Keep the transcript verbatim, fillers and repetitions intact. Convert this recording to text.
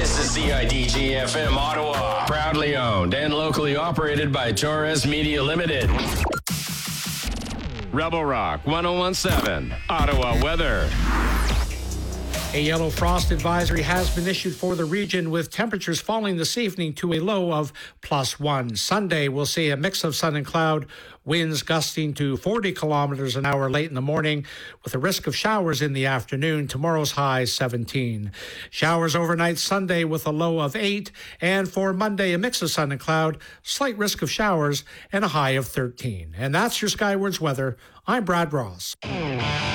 This is C I D G F M Ottawa. Proudly owned and locally operated by Torres Media Limited. Rebel Rock one oh one seven, Ottawa weather. A yellow frost advisory has been issued for the region, with temperatures falling this evening to a low of plus one. Sunday, we'll see a mix of sun and cloud, winds gusting to forty kilometers an hour late in the morning, with a risk of showers in the afternoon. Tomorrow's high seventeen. Showers overnight Sunday with a low of eight, and for Monday, a mix of sun and cloud, slight risk of showers, and a high of thirteen. And that's your Skywards weather. I'm Brad Ross.